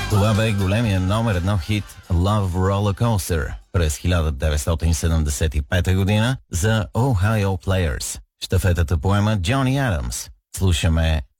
Това бе големия номер едно хит Love Roller Coaster през 1975 година за Ohio Players. Щафетата поема Джони Адамс. Слушаме